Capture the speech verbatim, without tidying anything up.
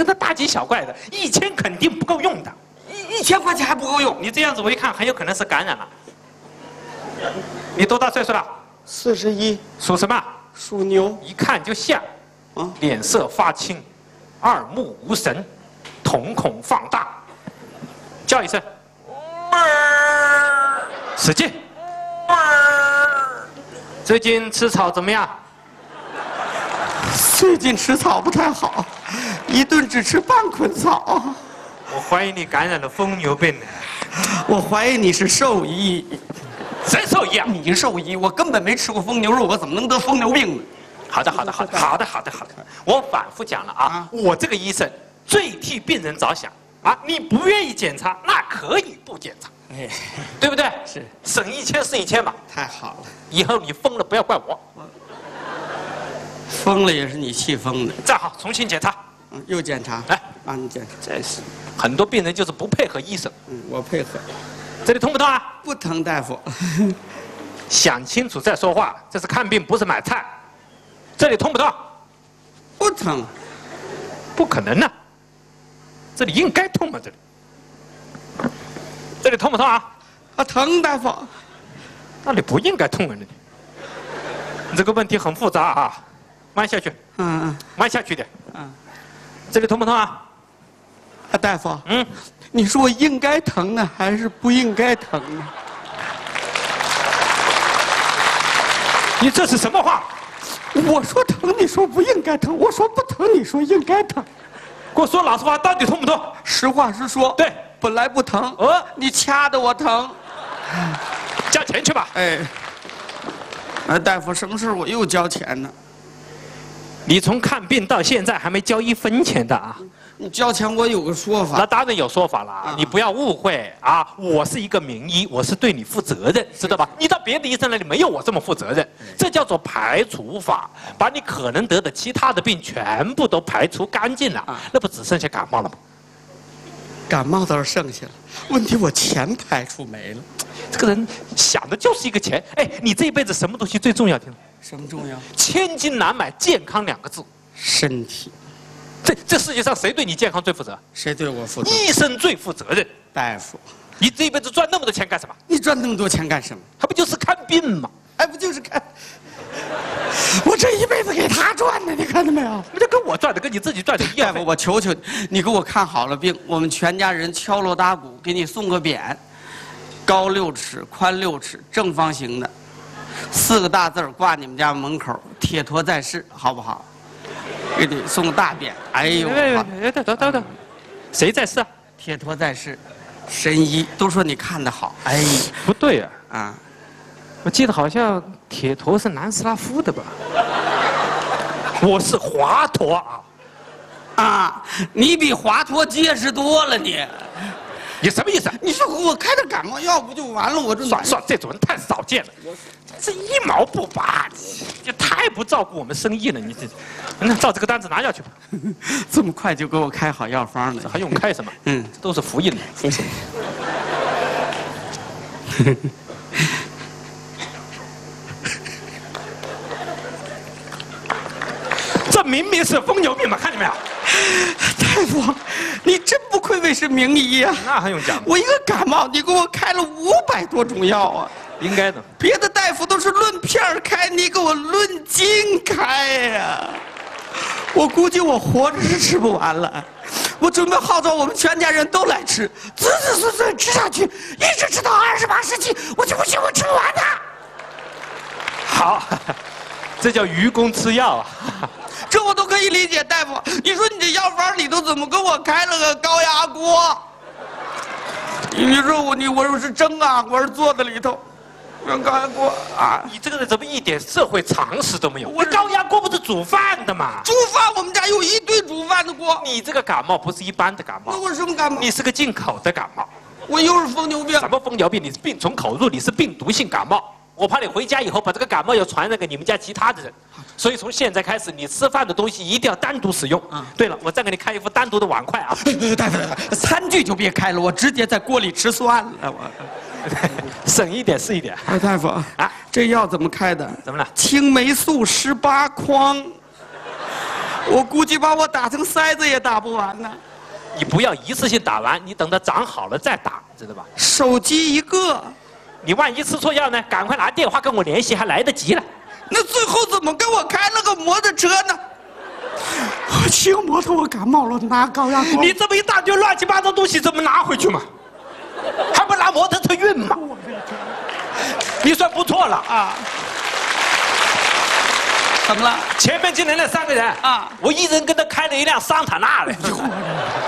个这大惊小怪的，一千肯定不够用的， 一一千块钱还不够用。 你这样子我一看很有可能是感染了。你多大岁数了？ 四十一， 属什么？ 属牛。 一看就像， 啊， 脸色发青，二目无神，瞳孔放大，叫一声，使劲。最近吃草怎么样？ 最近吃草不太好，一顿只吃半捆草。 我怀疑你感染了疯牛病呢。 我怀疑你是兽医。 谁兽医啊？ 你兽医，我根本没吃过疯牛肉，我怎么能得疯牛病呢？ 好的，好的，好的，好的，好的，好的。我反复讲了啊， 啊我这个医生最替病人着想啊。你不愿意检查，那可以不检查， 哎， 对不对？ 是， 省一千是一千嘛。 太好了。 以后你疯了不要怪我。 疯了也是你气疯的。 站好，重新检查。 嗯，又检查。 来， 啊，你检查。 这是很多病人就是不配合医生。 嗯，我配合。 这里痛不痛啊？ 不疼，大夫。 想清楚再说话，这是看病不是买菜。这里痛不痛？ 不疼。 不可能呢、啊。这里应该痛嘛，这里。这里痛不痛啊？ 啊，疼，大夫。 那里不应该痛啊，你。你这个问题很复杂啊，弯下去。 嗯嗯。 弯下去点。 嗯。 这里痛不痛啊？ 啊，大夫。 嗯。 你说我应该疼呢，还是不应该疼呢？ 你这是什么话？ 我说疼，你说不应该疼；我说不疼，你说应该疼。 给我说老实话，到底痛不痛？ 实话实说。 对， 本来不疼， 呃， 你掐得我疼。 交钱去吧。 哎，哎，大夫，什么事我又交钱呢？ 你从看病到现在还没交一分钱的啊？ 你交钱我有个说法。 那当然有说法了， 啊你不要误会啊！我是一个名医，我是对你负责任，知道吧？你到别的医生那里没有我这么负责任，这叫做排除法，把你可能得的其他的病全部都排除干净了， 啊、 那不只剩下感冒了吗？ 感冒倒是剩下了，问题我钱排除没了。 这个人想的就是一个钱。哎，你这一辈子什么东西最重要？听什么重要？ 千金难买健康两个字。 身体。 这这世界上谁对你健康最负责？ 谁对我负责？ 医生最负责任。 大夫， 你这一辈子赚那么多钱干什么？ 你赚那么多钱干什么？ 还不就是看病吗？ 还不就是看？我这一辈子给他赚的，你看到没有？ 不就跟我赚的，跟你自己赚的一样。 大夫，我求求你，你给我看好了病，我们全家人敲锣打鼓给你送个匾，高六尺，宽六尺，正方形的，四个大字挂你们家门口，铁陀在世，好不好？给你送个大匾。哎呦， 哎，等等等等，谁在世啊？ 铁陀在世，神医都说你看得好。哎， 不对啊， 啊， 我记得好像铁陀是南斯拉夫的吧？我是华佗啊！ 啊，你比华佗结实多了你。 你什么意思？ 你说给我开点感冒药不就完了？我这算算，这种人太少见了，这一毛不拔，这太不照顾我们生意了。你这，那照这个单子拿下去吧。 这么快就给我开好药方了？ 还用开什么？ 嗯， 这都是服印的。 谢谢。 这明明是疯牛病嘛，看见没有？ 大夫，你真不愧为是名医呀！ 那还用讲？ 我一个感冒，你给我开了五百多种药啊！ 应该的。 别的大夫都是论片开，你给我论斤开呀！我估计我活着是吃不完了。我准备号召我们全家人都来吃，子子孙孙吃下去，一直吃到二十八世纪，我就不信我吃不完的。 好，这叫愚公吃药啊！ 这我都可以理解，大夫。你说你这药方里头怎么给我开了个高压锅？你说我你我说是蒸啊，我是做的里头，用高压锅啊。 你这个人怎么一点社会常识都没有？我高压锅不是煮饭的吗？ 煮饭我们家有一堆煮饭的锅。 你这个感冒不是一般的感冒， 那我是什么感冒？ 你是个进口的感冒。 我又是疯牛病。 什么疯牛病？你是病从口入，你是病毒性感冒。我怕你回家以后把这个感冒药传染给你们家其他的人，所以从现在开始，你吃饭的东西一定要单独使用。啊，对了，我再给你开一副单独的碗筷啊。 大夫，餐具就别开了，我直接在锅里吃算了。我省一点是一点。 哎，大夫啊，这药怎么开的？ 怎么了？ 青霉素十八筐。 我估计把我打成筛子也打不完呢。 你不要一次性打完，你等它长好了再打，知道吧？ 手机一个， 你万一吃错药呢？赶快拿电话跟我联系，还来得及了。 那最后怎么给我开了个摩托车呢？我骑个摩托我感冒了，拿高压锅。 你这么一大堆乱七八糟东西，怎么拿回去嘛？还不拿摩托车运嘛？你算不错了啊！ 怎么了？ 前面进来那三个人啊， 我一人跟他开了一辆桑塔纳来。